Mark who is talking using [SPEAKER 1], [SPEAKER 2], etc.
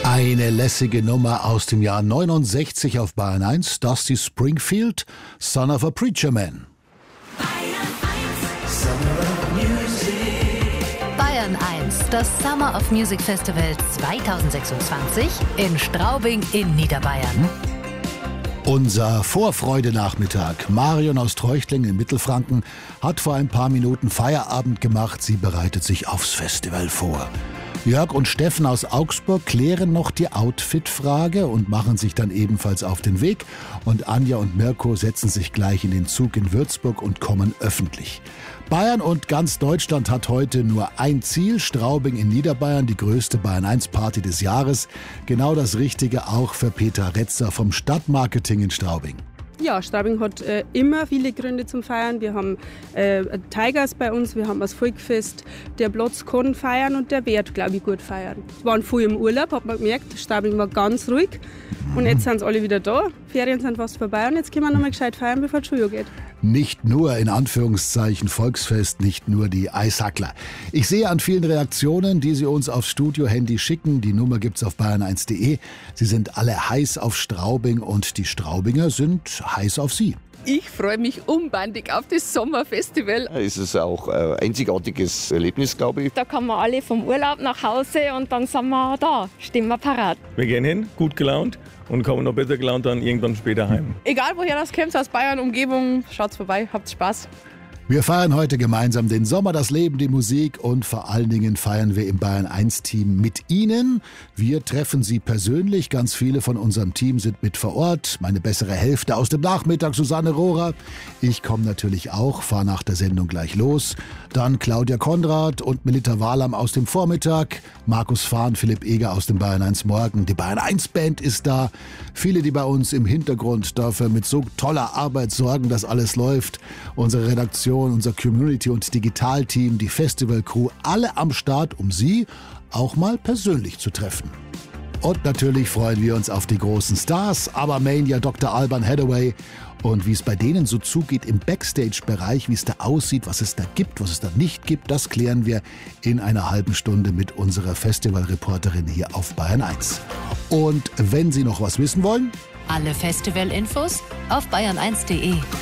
[SPEAKER 1] Eine lässige Nummer aus dem Jahr 69 auf Bayern 1, Dusty Springfield, Son of a Preacher Man.
[SPEAKER 2] Bayern 1, das Summer of Music Festival 2026 in Straubing in Niederbayern.
[SPEAKER 1] Unser Vorfreudenachmittag. Marion aus Treuchtlingen in Mittelfranken hat vor ein paar Minuten Feierabend gemacht. Sie bereitet sich aufs Festival vor. Jörg und Steffen aus Augsburg klären noch die Outfit-Frage und machen sich dann ebenfalls auf den Weg. Und Anja und Mirko setzen sich gleich in den Zug in Würzburg und kommen öffentlich. Bayern und ganz Deutschland hat heute nur ein Ziel: Straubing in Niederbayern, die größte Bayern-1-Party des Jahres. Genau das Richtige auch für Peter Retzer vom Stadtmarketing in Straubing.
[SPEAKER 3] Ja, Straubing hat immer viele Gründe zum Feiern. Wir haben Tigers bei uns, wir haben das Volkfest. Der Platz kann feiern und der wird, glaube ich, gut feiern. Wir waren vorher im Urlaub, hat man gemerkt, Straubing war ganz ruhig. Und jetzt sind alle wieder da. Ferien sind fast vorbei und jetzt können wir noch mal gescheit feiern, bevor die Schule geht.
[SPEAKER 1] Nicht nur in Anführungszeichen Volksfest, nicht nur die Eishackler. Ich sehe an vielen Reaktionen, die Sie uns aufs Studio-Handy schicken. Die Nummer gibt's auf bayern1.de. Sie sind alle heiß auf Straubing und die Straubinger sind heiß auf Sie.
[SPEAKER 4] Ich freue mich unbandig auf das Sommerfestival.
[SPEAKER 5] Es ist auch ein einzigartiges Erlebnis, glaube ich.
[SPEAKER 6] Da kommen wir alle vom Urlaub nach Hause und dann sind wir da, stehen wir parat.
[SPEAKER 7] Wir gehen hin, gut gelaunt und kommen noch besser gelaunt dann irgendwann später heim.
[SPEAKER 4] Egal woher das kommt, aus Bayern, Umgebung, schaut's vorbei, habt Spaß.
[SPEAKER 1] Wir feiern heute gemeinsam den Sommer, das Leben, die Musik und vor allen Dingen feiern wir im Bayern 1 Team mit Ihnen. Wir treffen Sie persönlich, ganz viele von unserem Team sind mit vor Ort. Meine bessere Hälfte aus dem Nachmittag, Susanne Rohrer. Ich komme natürlich auch, fahre nach der Sendung gleich los. Dann Claudia Konrad und Melita Wahlam aus dem Vormittag. Markus Fahn, Philipp Eger aus dem Bayern 1 Morgen. Die Bayern 1 Band ist da. Viele, die bei uns im Hintergrund dafür mit so toller Arbeit sorgen, dass alles läuft. Unsere Redaktion, unser Community- und Digitalteam, die Festivalcrew, alle am Start, um Sie auch mal persönlich zu treffen. Und natürlich freuen wir uns auf die großen Stars, Abermania, Dr. Alban Hathaway. Und wie es bei denen so zugeht im Backstage-Bereich, wie es da aussieht, was es da gibt, was es da nicht gibt, das klären wir in einer halben Stunde mit unserer Festivalreporterin hier auf Bayern 1. Und wenn Sie noch was wissen wollen,
[SPEAKER 2] Alle Festivalinfos auf bayern1.de.